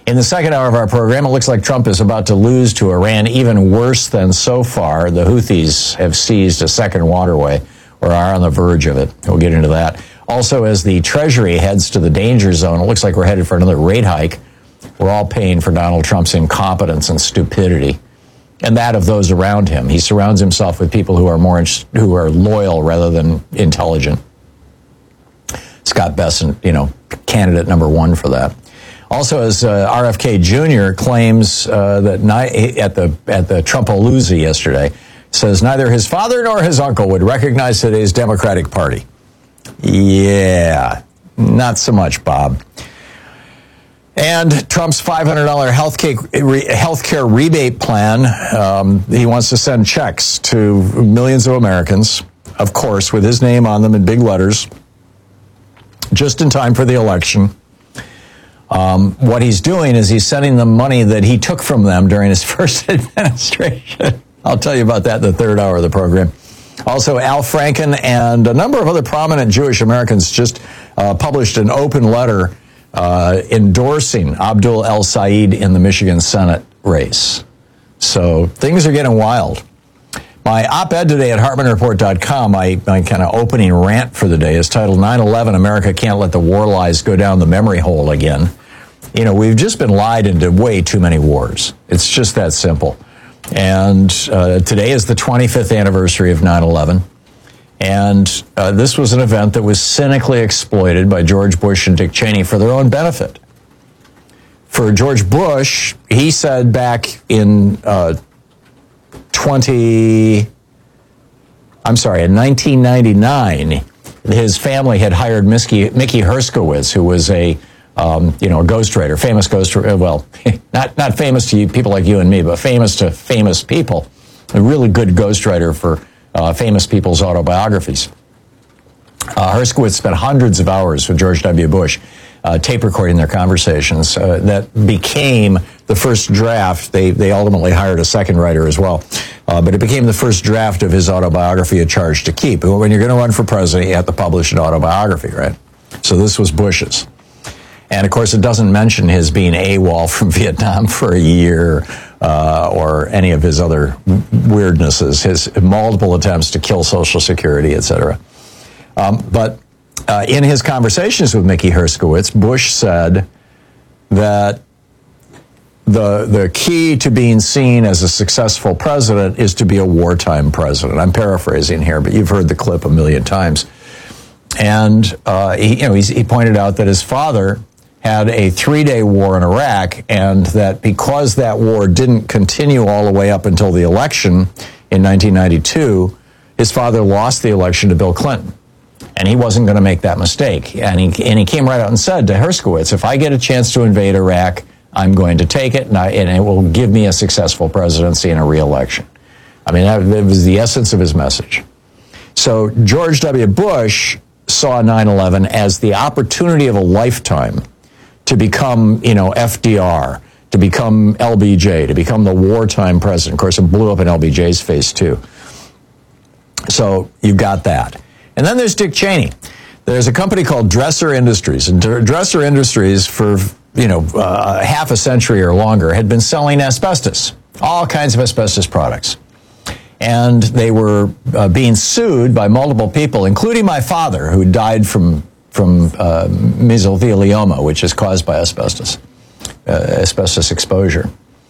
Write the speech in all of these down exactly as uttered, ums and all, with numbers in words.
In the second hour of our program, it looks like Trump is about to lose to Iran, even worse than so far. The Houthis have seized a second waterway, or are on the verge of it. We'll get into that. Also, as the Treasury heads to the danger zone, it looks like we're headed for another rate hike. We're all paying for Donald Trump's incompetence and stupidity, and that of those around him. He surrounds himself with people who are more who are loyal rather than intelligent. Scott Bessent, you know, candidate number one for that. Also, as uh, R F K Junior claims uh, that ni- at the at the Trumpalooza yesterday, says neither his father nor his uncle would recognize today's Democratic Party. Yeah, not so much, Bob. And Trump's five hundred dollars health care rebate plan, um, he wants to send checks to millions of Americans, of course, with his name on them in big letters, just in time for the election. Um, what he's doing is he's sending them money that he took from them during his first administration. I'll tell you about that in the third hour of the program. Also, Al Franken and a number of other prominent Jewish Americans just uh, published an open letter uh, endorsing Abdul El-Sayed in the Michigan Senate race. So things are getting wild. My op-ed today at Hartman Report dot com, my, my kind of opening rant for the day is titled nine eleven, America Can't Let the War Lies Go Down the Memory Hole Again. You know, we've just been lied into way too many wars. It's just that simple. And uh, today is the twenty-fifth anniversary of nine eleven. And uh, this was an event that was cynically exploited by George Bush and Dick Cheney for their own benefit. For George Bush, he said back in uh, twenty, I'm sorry, in nineteen ninety-nine, his family had hired Mickey, Mickey Herskowitz, who was a, um, you know, a ghostwriter, famous ghostwriter, well, not, not famous to you, people like you and me, but famous to famous people, a really good ghostwriter for uh, famous people's autobiographies. Uh, Herskowitz spent hundreds of hours with George W. Bush uh, tape recording their conversations uh, that became the first draft. They they ultimately hired a second writer as well. Uh, but it became the first draft of his autobiography, A Charge to Keep. When you're going to run for president, you have to publish an autobiography, right? So this was Bush's. And, of course, it doesn't mention his being AWOL from Vietnam for a year uh, or any of his other weirdnesses, his multiple attempts to kill Social Security, et cetera. Um, but uh, in his conversations with Mickey Herskowitz, Bush said that the the key to being seen as a successful president is to be a wartime president. I'm paraphrasing here, but you've heard the clip a million times. And uh, he, you know, he's, he pointed out that his father had a three-day war in Iraq, and that because that war didn't continue all the way up until the election in nineteen ninety-two, his father lost the election to Bill Clinton. And he wasn't going to make that mistake. And he, and he came right out and said to Herskowitz, if I get a chance to invade Iraq, I'm going to take it, and, I, and it will give me a successful presidency and a re-election. I mean, that, that was the essence of his message. So George W. Bush saw nine eleven as the opportunity of a lifetime to become, you know, F D R, to become L B J, to become the wartime president. Of course, it blew up in L B J's face, too. So you've got that. And then there's Dick Cheney. There's a company called Dresser Industries. And Dresser Industries, for, you know, uh, half a century or longer, had been selling asbestos, all kinds of asbestos products. And they were uh, being sued by multiple people, including my father, who died from from uh, mesothelioma, which is caused by asbestos, uh, asbestos exposure.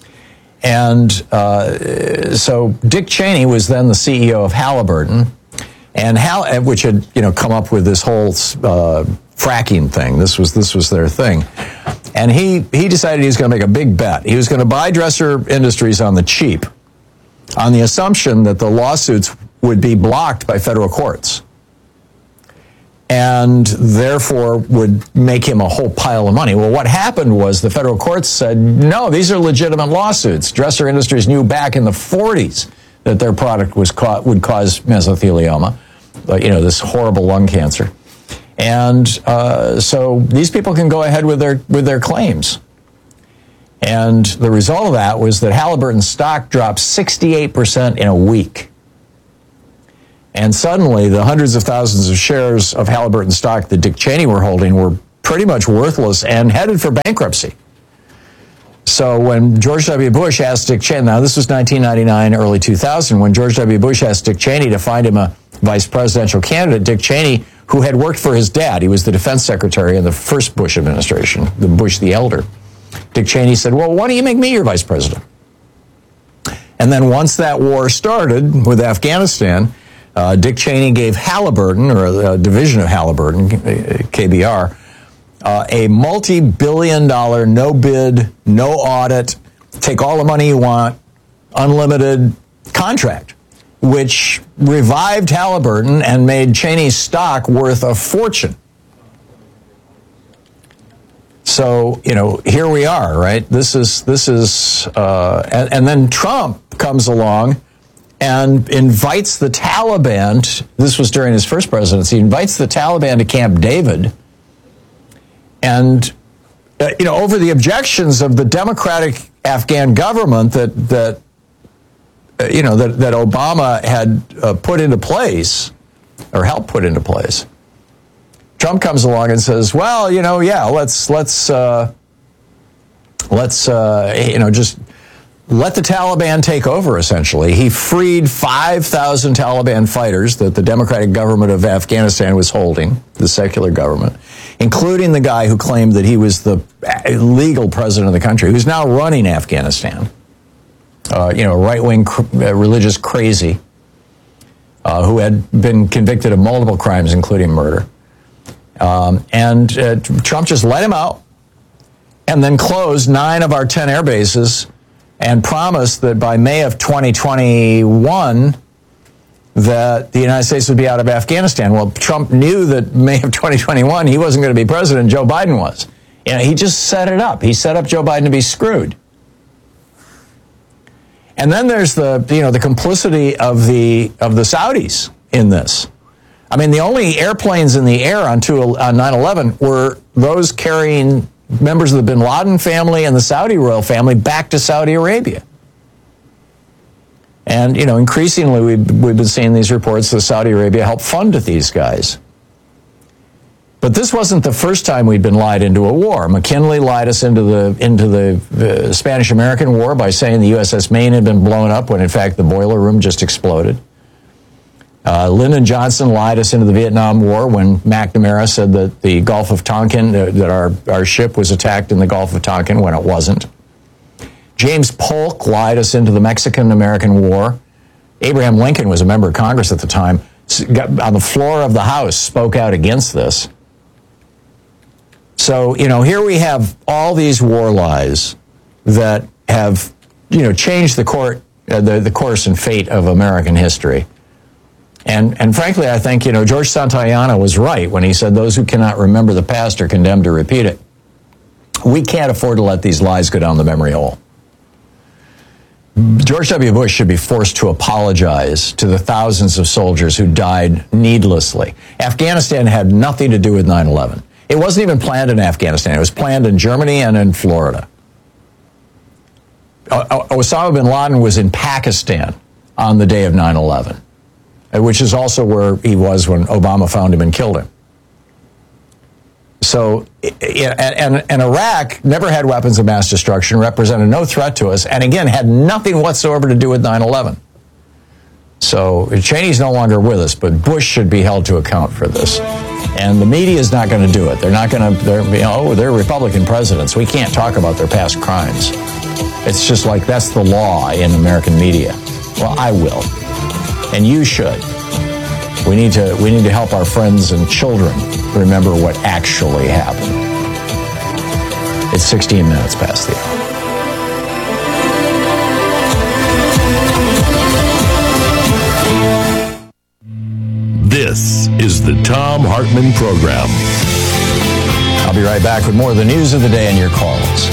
And uh, so Dick Cheney was then the C E O of Halliburton, and Hal, which had you know come up with this whole uh, fracking thing. This was this was their thing, and he he decided he was going to make a big bet. He was going to buy Dresser Industries on the cheap, on the assumption that the lawsuits would be blocked by federal courts, and therefore would make him a whole pile of money. Well, what happened was the federal courts said, no, these are legitimate lawsuits. Dresser Industries knew back in the forties that their product was ca- would cause mesothelioma, uh, you know, this horrible lung cancer. And uh, so these people can go ahead with their with their claims. And the result of that was that Halliburton stock dropped sixty-eight percent in a week. And suddenly, the hundreds of thousands of shares of Halliburton stock that Dick Cheney were holding were pretty much worthless and headed for bankruptcy. So when George W. Bush asked Dick Cheney, now this was nineteen ninety-nine, early two thousand, when George W. Bush asked Dick Cheney to find him a vice presidential candidate, Dick Cheney, who had worked for his dad, he was the defense secretary in the first Bush administration, the Bush the elder. Dick Cheney said, well, why don't you make me your vice president? And then once that war started with Afghanistan, uh, Dick Cheney gave Halliburton, or a division of Halliburton, K B R, uh, a multi-billion dollar, no bid, no audit, take all the money you want, unlimited contract, which revived Halliburton and made Cheney's stock worth a fortune. So, you know, here we are, right? This is, this is, uh, and, and then Trump comes along and invites the Taliban, this was during his first presidency, invites the Taliban to Camp David, and, uh, you know, over the objections of the democratic Afghan government that, that uh, you know, that, that Obama had uh, put into place, or helped put into place, Trump comes along and says, well, you know, yeah, let's, let's, uh, let's, uh, you know, just let the Taliban take over, essentially. He freed five thousand Taliban fighters that the democratic government of Afghanistan was holding, the secular government, including the guy who claimed that he was the legal president of the country, who's now running Afghanistan. Uh, you know, right-wing cr- religious crazy uh, who had been convicted of multiple crimes, including murder. Um, and uh, Trump just let him out and then closed nine of our ten air bases and promised that by May of twenty twenty-one that the United States would be out of Afghanistan. Well, Trump knew that May of twenty twenty-one he wasn't going to be president, Joe Biden was. You know, he just set it up. He set up Joe Biden to be screwed. And then there's the, you know, the complicity of the of the Saudis in this. I mean, the only airplanes in the air on, two, on nine eleven were those carrying members of the bin Laden family and the Saudi royal family back to Saudi Arabia. And, you know, increasingly we've, we've been seeing these reports that Saudi Arabia helped fund these guys. But this wasn't the first time we'd been lied into a war. McKinley lied us into the into the uh, Spanish-American War by saying the U S S Maine had been blown up when, in fact, the boiler room just exploded. Uh, Lyndon Johnson lied us into the Vietnam War when McNamara said that the Gulf of Tonkin, uh, that our, our ship was attacked in the Gulf of Tonkin when it wasn't. James Polk lied us into the Mexican-American War. Abraham Lincoln was a member of Congress at the time, got on the floor of the House, spoke out against this. So, you know, here we have all these war lies that have, you know, changed the, court, uh, the, the course and fate of American history. And and frankly, I think, you know, George Santayana was right when he said those who cannot remember the past are condemned to repeat it. We can't afford to let these lies go down the memory hole. George W. Bush should be forced to apologize to the thousands of soldiers who died needlessly. Afghanistan had nothing to do with nine eleven. It wasn't even planned in Afghanistan. It was planned in Germany and in Florida. Osama bin Laden was in Pakistan on the day of nine eleven. Which is also where he was when Obama found him and killed him. So, and, and Iraq never had weapons of mass destruction, represented no threat to us, and again, had nothing whatsoever to do with nine eleven. So, Cheney's no longer with us, but Bush should be held to account for this. And the media is not going to do it. They're not going to, they're, you know, they're Republican presidents. We can't talk about their past crimes. It's just like that's the law in American media. Well, I will. And you should. We need to we need to help our friends and children remember what actually happened. It's sixteen minutes past the hour. This is the Thom Hartmann Program. I'll be right back with more of the news of the day and your calls.